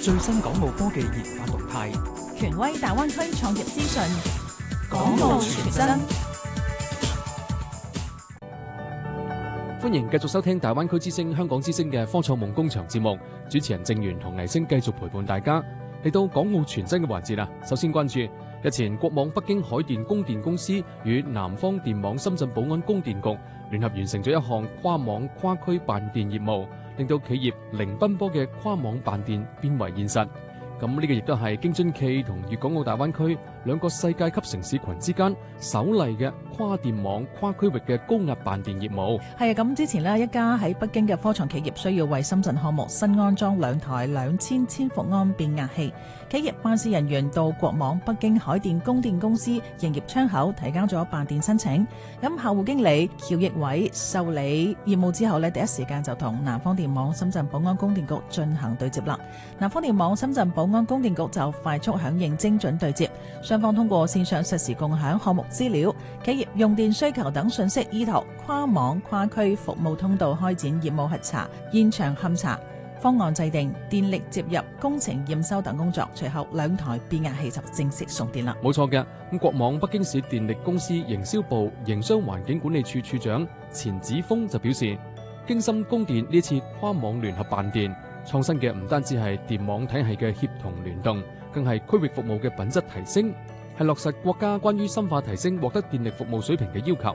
最新港澳科技研發動態， 權威大灣區創業資訊， 港澳全真。 歡迎繼續收聽大灣區之聲、香港之聲嘅科創夢工場節目，主持人鄭源同倪星繼續陪伴大家嚟到港澳全真嘅環節啦。首先關注日前國網北京海電供電公司與南方電網深圳寶安供電局聯合完成咗一項跨網跨區辦電業務，令到企業零奔波嘅跨網辦電變為現實。咁呢個亦都係京津冀同粵港澳大灣區兩個世界級城市群之間首例嘅跨電網跨區域嘅高壓辦電業務。 係啊，咁之前呢，一家喺北京嘅科創企業需要為深圳項目新安裝2台2000千伏安變壓器，企業辦事人員到國網北京海電供電公司營業窗口提交咗辦電申請。咁客戶經理喬奕偉受理業務之後呢，第一時間就同南方電網深圳寶安供電局進行對接啦。南方電網深圳寶安供電局就快速響應精準對接，雙方通過線上實時共享項目資料、企業用電需求等信息，依託跨網跨區服務通道開展業務核查、現場勘查、方案制定、電力接入、工程驗收等工作。隨後2台變壓器就正式送電啦。 冇錯嘅，咁國網北京市電力公司營銷部營商環境管理處處長錢子峰就表示，京深供電呢次跨網聯合辦電，創新嘅唔單止係電網體系嘅協同聯動，更係區域服務嘅品質提升，係落實國家關於深化提升獲得電力服務水平嘅要求。